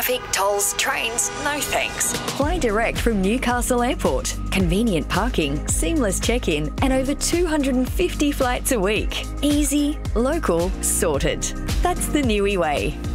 traffic, tolls, trains, no thanks. Fly direct from Newcastle Airport. Convenient parking, seamless check-in, and over 250 flights a week. Easy, local, sorted. That's the Niue way.